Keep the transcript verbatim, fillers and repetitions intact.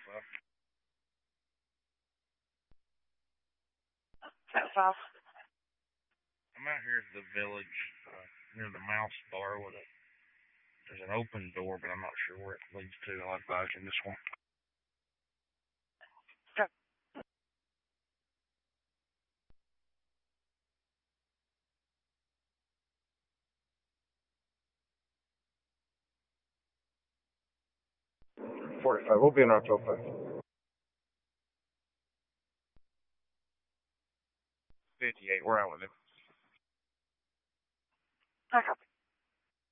five. At five. I'm out here at the village uh, near the mouse bar with a there's an open door, but I'm not sure where it leads to. I'll advise you in this one. Okay. forty-five. We'll be in our twelve five. fifty-eight. We're out with him. Okay.